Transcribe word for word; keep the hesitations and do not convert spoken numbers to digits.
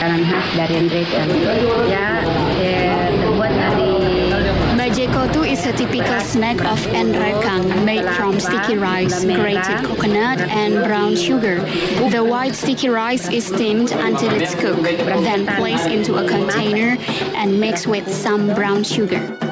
makanan khas dari Indonesia. Ya, eh, terbuat dari Bajekotu is a typical snack of Nrekang made from sticky rice, grated coconut, and brown sugar. The white sticky rice is steamed until it's cooked, then placed into a container and mixed with some brown sugar.